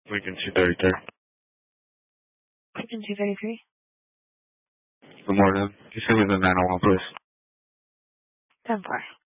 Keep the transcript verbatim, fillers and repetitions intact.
Lincoln two thirty-three. Lincoln two thirty-three. Good morning. You send me the nine oh one, please. ten four.